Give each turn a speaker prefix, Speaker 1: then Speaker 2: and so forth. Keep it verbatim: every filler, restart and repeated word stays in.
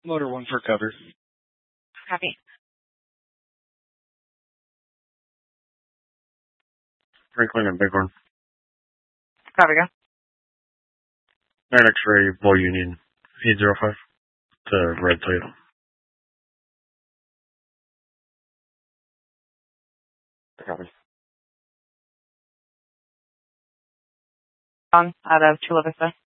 Speaker 1: Motor one for cover.
Speaker 2: Copy.
Speaker 3: Franklin and Bighorn.
Speaker 2: Copy, go.
Speaker 3: nine X-ray, Bull Union, eight zero five. To Red Toyota.
Speaker 4: Copy.
Speaker 2: On out of Chula Vista.